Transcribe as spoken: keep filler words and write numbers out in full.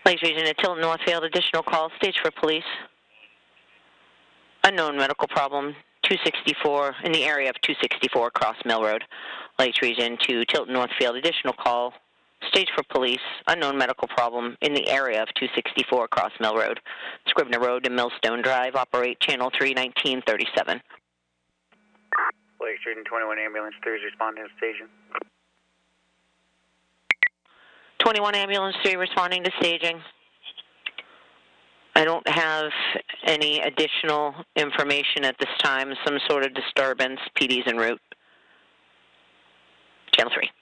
Lakes Region at Tilton Northfield, additional call, stage for police. Unknown medical problem, two sixty-four, in the area of two sixty-four Cross Mill Road. Lakes Region to Tilton Northfield, additional call, stage for police, unknown medical problem in the area of two sixty-four Cross Mill Road. Scribner Road and Millstone Drive, operate channel three nineteen thirty-seven. Lakes Region twenty-one Ambulance three is responding to station. twenty-one Ambulance three responding to staging. I don't have any additional information at this time. Some sort of disturbance. P D's en route. Channel three.